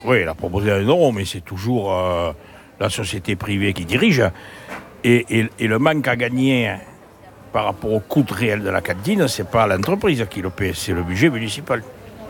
Oui, il a proposé 1 euro, mais c'est toujours la société privée qui dirige. Et le manque à gagner par rapport au coût réel de la cantine, c'est pas l'entreprise qui le paie, c'est le budget municipal.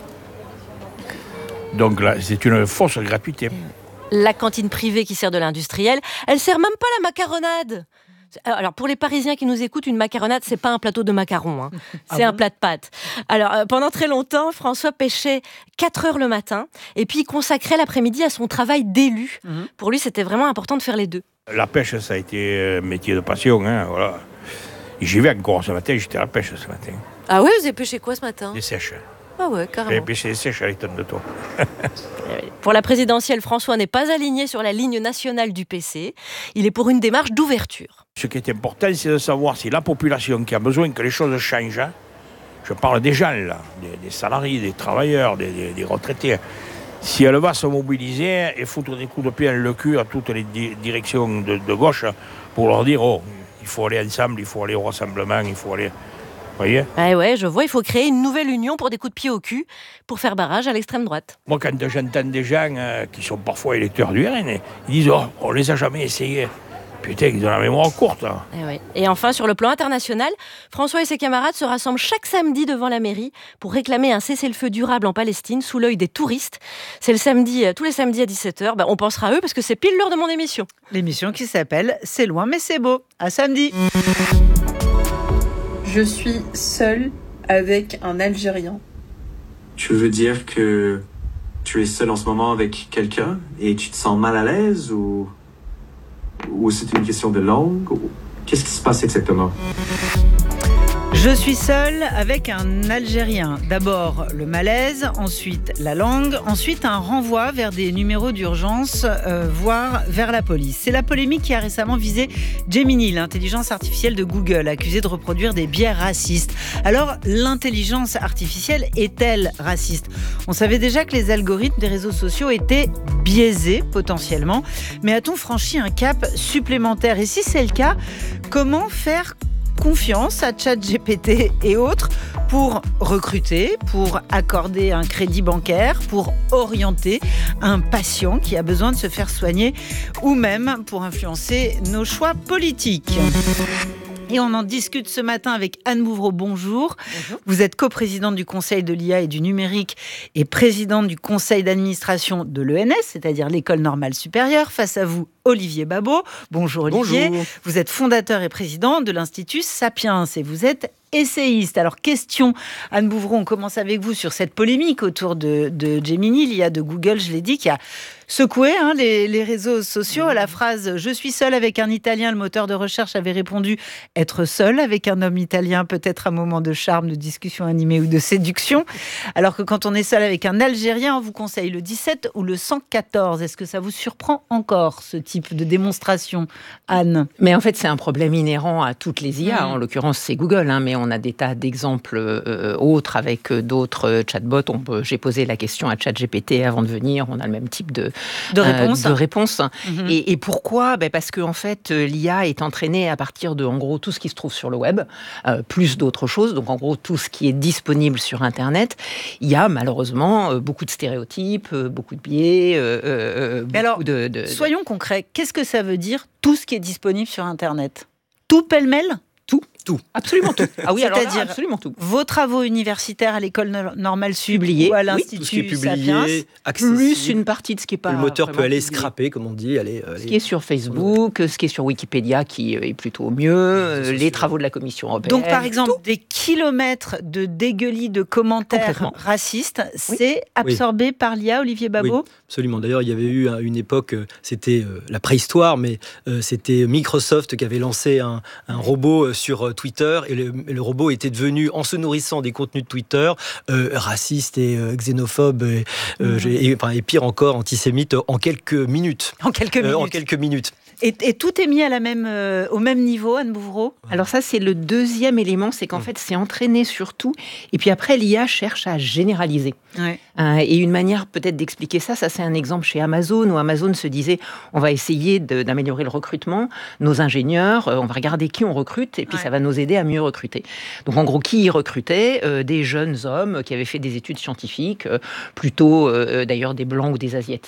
Donc là, c'est une fausse gratuité. La cantine privée qui sert de l'industriel, elle sert même pas la macaronade. Alors, pour les Parisiens qui nous écoutent, une macaronade, c'est pas un plateau de macarons, hein. C'est un plat de pâtes. Alors, pendant très longtemps, François pêchait 4 heures le matin et puis il consacrait l'après-midi à son travail d'élu. Pour lui, c'était vraiment important de faire les deux. La pêche, ça a été un métier de passion, hein, voilà. J'y vais encore ce matin, j'étais à la pêche ce matin. Ah ouais, vous avez pêché quoi ce matin ? Des sèches. Ah ouais, carrément. J'ai pêché des sèches à l'étonne de toi. Pour la présidentielle, François n'est pas aligné sur la ligne nationale du PC. Il est pour une démarche d'ouverture. Ce qui est important, c'est de savoir si la population qui a besoin que les choses changent, hein, je parle des gens, là, des salariés, des travailleurs, des retraités, si elle va se mobiliser et foutre des coups de pied dans le cul à toutes les directions de gauche pour leur dire « Oh, il faut aller ensemble, il faut aller au rassemblement, il faut aller... » Vous voyez ? Ah ouais, je vois, il faut créer une nouvelle union pour des coups de pied au cul, pour faire barrage à l'extrême droite. Moi, quand j'entends des gens qui sont parfois électeurs du RN, ils disent « Oh, on les a jamais essayés ». Putain, ils ont la mémoire courte. Hein. Et enfin, sur le plan international, François et ses camarades se rassemblent chaque samedi devant la mairie pour réclamer un cessez-le-feu durable en Palestine sous l'œil des touristes. C'est tous les samedis à 17h. On pensera à eux parce que c'est pile l'heure de mon émission. L'émission qui s'appelle « C'est loin mais c'est beau ». À samedi. Je suis seule avec un Algérien. Tu veux dire que tu es seule en ce moment avec quelqu'un et tu te sens mal à l'aise ou c'est une question de langue? Qu'est-ce qui se passe exactement? Je suis seule avec un Algérien. D'abord le malaise, ensuite la langue, ensuite un renvoi vers des numéros d'urgence, voire vers la police. C'est la polémique qui a récemment visé Gemini, l'intelligence artificielle de Google, accusée de reproduire des biais racistes. Alors, l'intelligence artificielle est-elle raciste ? On savait déjà que les algorithmes des réseaux sociaux étaient biaisés potentiellement, mais a-t-on franchi un cap supplémentaire ? Et si c'est le cas, comment faire confiance à ChatGPT et autres pour recruter, pour accorder un crédit bancaire, pour orienter un patient qui a besoin de se faire soigner ou même pour influencer nos choix politiques. Et on en discute ce matin avec Anne Bouvreau. Bonjour. Bonjour. Vous êtes coprésidente du Conseil de l'IA et du numérique et présidente du conseil d'administration de l'ENS, c'est-à-dire l'École normale supérieure. Face à vous, Olivier Babot. Bonjour Olivier. Bonjour. Vous êtes fondateur et président de l'Institut Sapiens et vous êtes essayiste. Alors, question, Anne Bouvreau, on commence avec vous sur cette polémique autour de Gemini, l'IA de Google, je l'ai dit, qui a secoué les réseaux sociaux. À la phrase « Je suis seule avec un Italien », le moteur de recherche avait répondu « Être seule avec un homme italien, peut-être un moment de charme, de discussion animée ou de séduction ». Alors que quand on est seul avec un Algérien, on vous conseille le 17 ou le 114. Est-ce que ça vous surprend encore, ce type de démonstration, Anne ? Mais en fait, c'est un problème inhérent à toutes les IA. En l'occurrence, c'est Google, mais on a des tas d'exemples autres avec d'autres chatbots. J'ai posé la question à ChatGPT avant de venir. On a le même type de réponse. Et pourquoi ? Parce que en fait, l'IA est entraînée à partir de, en gros, tout ce qui se trouve sur le web, plus d'autres choses. Donc, en gros, tout ce qui est disponible sur Internet. Il y a malheureusement beaucoup de stéréotypes, beaucoup de biais. Soyons concrets. Qu'est-ce que ça veut dire, tout ce qui est disponible sur Internet ? Tout pêle-mêle ? Tout. Absolument tout. Ah oui, c'est-à-dire absolument tout. Vos travaux universitaires à l'École normale publiés ou à l'Institut Sapiens, plus une partie de ce qui est pas. Le moteur peut aller publié. scraper, comme on dit. Ce qui est sur Facebook, ce qui est sur Wikipédia, qui est plutôt mieux, les travaux de la Commission européenne. Donc, par exemple, des kilomètres de dégueulis de commentaires racistes, c'est absorbé par l'IA, Olivier Babot ? Oui, absolument. D'ailleurs, il y avait eu une époque, c'était la préhistoire, mais c'était Microsoft qui avait lancé un robot sur Twitter, et le robot était devenu, en se nourrissant des contenus de Twitter, raciste et xénophobe, et pire encore, antisémite, en quelques minutes. En quelques minutes. Et tout est mis au même niveau, Anne Bouvreau ? Alors ça, c'est le deuxième élément, c'est qu'en fait, c'est entraîné sur tout. Et puis après, l'IA cherche à généraliser. Ouais. Et une manière peut-être d'expliquer ça, c'est un exemple chez Amazon, où Amazon se disait, on va essayer d'améliorer le recrutement, nos ingénieurs, on va regarder qui on recrute, et puis ça va nous aider à mieux recruter. Donc en gros, qui y recrutait ? Des jeunes hommes qui avaient fait des études scientifiques, plutôt d'ailleurs des blancs ou des asiatiques,